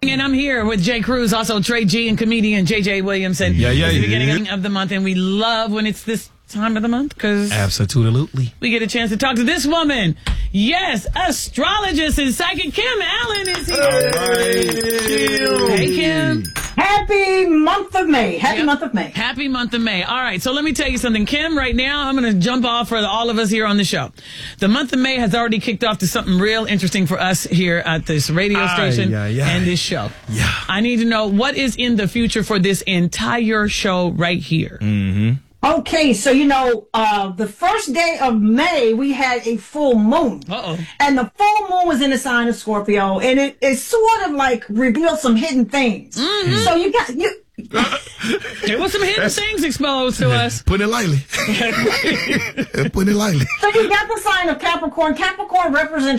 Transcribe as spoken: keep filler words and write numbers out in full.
And I'm here with Jay Cruz, also Trey G and comedian J J Williamson. Yeah, yeah, It's the yeah. beginning of the month, and we love when it's this time of the month because absolutely we get a chance to talk to this woman. Yes, astrologist and psychic Kim Allen is here. All right. Hey, Kim. Happy month of May. Happy Yep. month of May. Happy month of May. All right, so let me tell you something, Kim. Right now, I'm going to jump off for all of us here on the show. The month of May has already kicked off to something real interesting for us here at this radio Aye, station aye, aye. and this show. Yeah. I need to know what is in the future for this entire show right here. Mm-hmm. Okay, so you know, uh, the first day of May, we had a full moon. Uh-oh. And the full moon was in the sign of Scorpio, and it, it sort of like revealed some hidden things. Mm-hmm. So you got, you, There was some hidden things exposed to us. Put it lightly. Put it lightly. so you got the sign of Capricorn. Capricorn represents